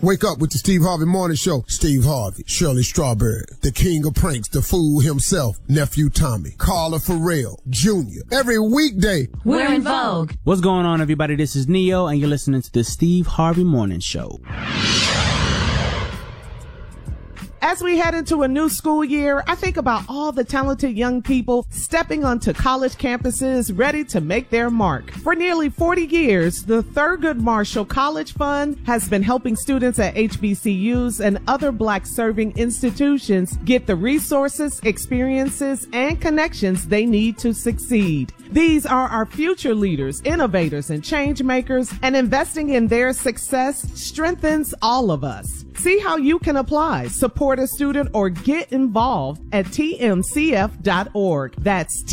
Wake up with the Steve Harvey Morning Show. Steve Harvey, Shirley Strawberry, the king of pranks, the fool himself, Nephew Tommy, Carla Farrell, Jr. Every weekday. We're in vogue. What's going on, everybody? This is Neo, and you're listening to the Steve Harvey Morning Show. As we head into a new school year, I think about all the talented young people stepping onto college campuses ready to make their mark. For nearly 40 years, the Thurgood Marshall College Fund has been helping students at HBCUs and other Black-serving institutions get the resources, experiences, and connections they need to succeed. These are our future leaders, innovators, and change makers, and investing in their success strengthens all of us. See how you can apply, support a student, or get involved at tmcf.org. That's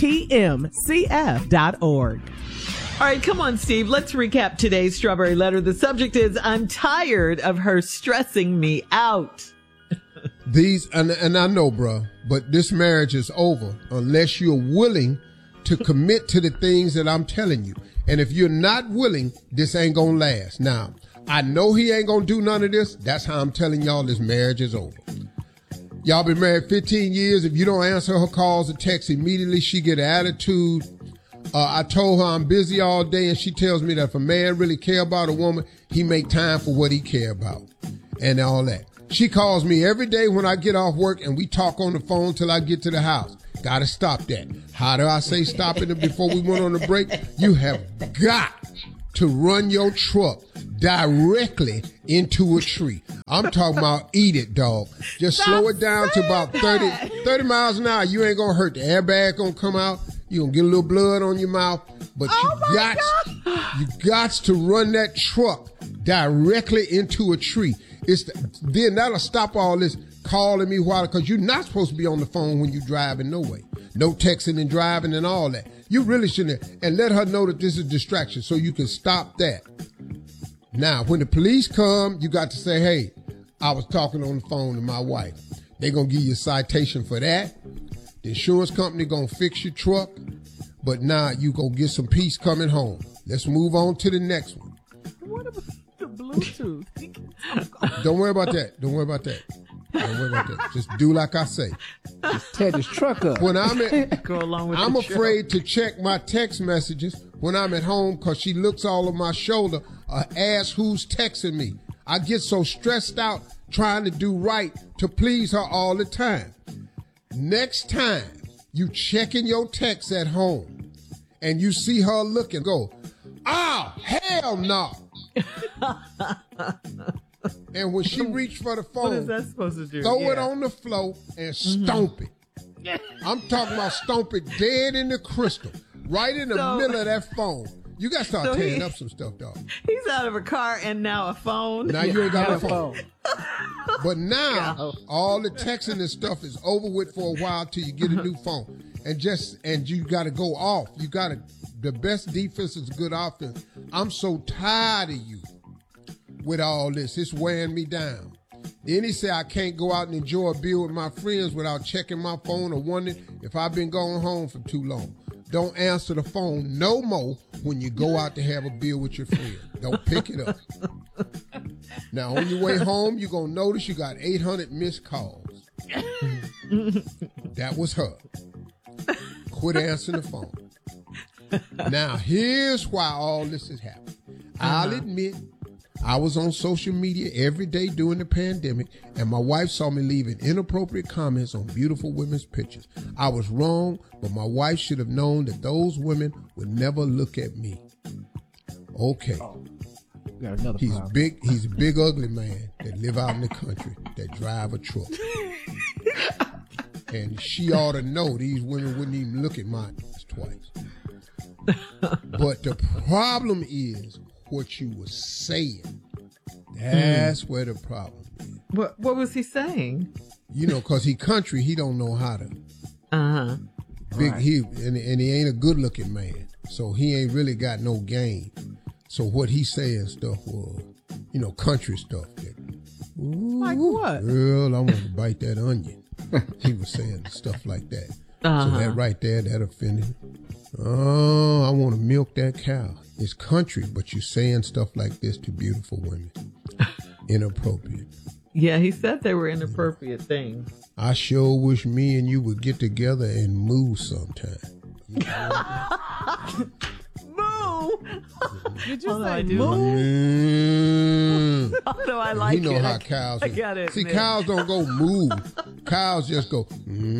tmcf.org. All right, come on, Steve. Let's recap today's Strawberry Letter. The subject is, I'm tired of her stressing me out. And I know, bruh, but this marriage is over unless you're willing to commit to the things that I'm telling you. And if you're not willing, this ain't gonna last. Now, I know he ain't gonna do none of this. That's how I'm telling y'all this marriage is over. Y'all been married 15 years. If you don't answer her calls or texts immediately, she get an attitude. I told her I'm busy all day, and she tells me that if a man really care about a woman, he make time for what he care about and all that. She calls me every day when I get off work, and we talk on the phone till I get to the house. Gotta stop that. How do I say stopping it before we went on the break? You have got to run your truck directly into a tree. I'm talking about eat it, dog. Just slow it down to about 30 miles an hour. You ain't gonna hurt. The airbag gonna come out. You gonna get a little blood on your mouth. But you got to run that truck directly into a tree. Then that'll stop all this calling me while, because you're not supposed to be on the phone when you're driving no way. No texting and driving and all that. You really shouldn't. And let her know that this is a distraction so you can stop that. Now, when the police come, you got to say, hey, I was talking on the phone to my wife. They're going to give you a citation for that. The insurance company going to fix your truck. But now you going to get some peace coming home. Let's move on to the next one. What about the Bluetooth? Don't worry about that. Don't worry about that. Don't worry about that. Just do like I say. Just tear this truck up. When I'm I'm afraid to check my text messages when I'm at home because she looks all over my shoulder or asks who's texting me. I get so stressed out trying to do right to please her all the time. Next time you checking your texts at home and you see her looking, go, oh, hell no. And when she reached for the phone, what is that supposed to do? Throw it on the floor and stomp it. I'm talking about stomp it dead in the crystal, right in the middle of that phone. You got to start tearing up some stuff, dog. He's out of a car and now a phone. Now you ain't got a phone. But now all the texting and stuff is over with for a while till you get a new phone. And you got to go off. The best defense is good offense. I'm so tired of you with all this. It's wearing me down. Then he said I can't go out and enjoy a beer with my friends without checking my phone or wondering if I've been going home for too long. Don't answer the phone no more when you go out to have a beer with your friend. Don't pick it up. Now, on your way home, you're going to notice you got 800 missed calls. That was her. Quit answering the phone. Now, here's why all this is happening. I'll admit, I was on social media every day during the pandemic, and my wife saw me leaving inappropriate comments on beautiful women's pictures. I was wrong, but my wife should have known that those women would never look at me. Okay. Got another He's problem. big. He's a big, ugly man that live out in the country that drive a truck. And she ought to know these women wouldn't even look at mine twice. But the problem is what you were saying. That's where the problem is. What was he saying? You know, because he country, he don't know how to. Right. He ain't a good looking man, so he ain't really got no game. So what he saying stuff was, you know, country stuff. Like what? Girl, I want to bite that onion. He was saying stuff like that. So that right there, that offended him. Oh, I want to milk that cow. It's country, but you saying stuff like this to beautiful women. inappropriate. Yeah, he said they were inappropriate things. I sure wish me and you would get together and move sometime. Moo! Did you Although say I do Mm. Although I like You know it. how cows I got it. See, cows don't go move. Cows just go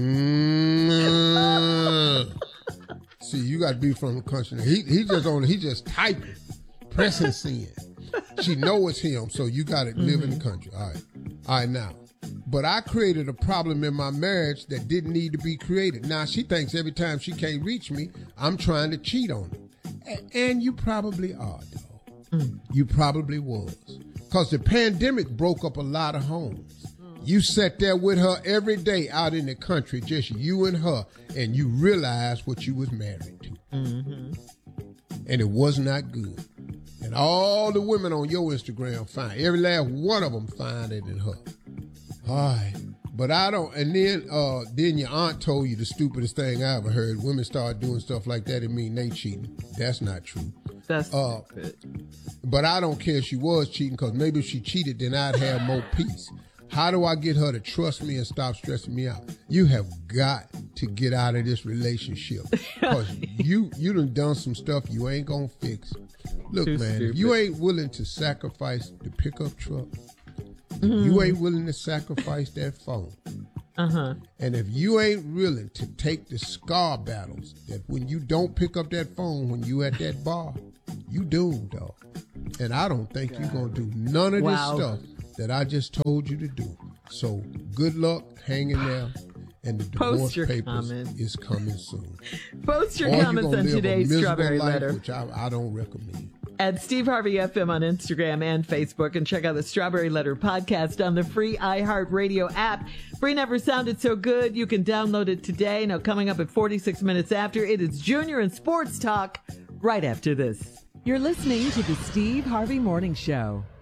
See, you got to be from the country. He just typing, pressing send. She know it's him, so you got to live in the country. All right now. But I created a problem in my marriage that didn't need to be created. Now she thinks every time she can't reach me, I'm trying to cheat on her. And you probably are, though. You probably was. Because the pandemic broke up a lot of homes. You sat there with her every day out in the country, just you and her, and you realized what you was married to. And it was not good. And all the women on your Instagram find, every last one of them find it in her. All right. But I don't, and then your aunt told you the stupidest thing I ever heard. Women start doing stuff like that, it mean they cheating. That's not true. That's stupid. But I don't care if she was cheating, because maybe if she cheated, then I'd have more peace. How do I get her to trust me and stop stressing me out? You have got to get out of this relationship, because you done some stuff you ain't gonna fix. Look, Too man, stupid. if you ain't willing to sacrifice the pickup truck, if you ain't willing to sacrifice that phone, and if you ain't willing to take the scar battles that when you don't pick up that phone when you at that bar, you doomed, dog. And I don't think you're gonna do none of this stuff that I just told you to do. So good luck hanging there, and the divorce Post your papers comments. is coming soon. Post your Or you comments gonna on live a today's miserable Strawberry life, Letter which I don't recommend. at Steve Harvey FM on Instagram and Facebook, and check out the Strawberry Letter podcast on the free iHeartRadio app. Free never sounded so good. You can download it today. Now, coming up at 46 minutes after, it is Junior and Sports Talk right after this. You're listening to the Steve Harvey Morning Show.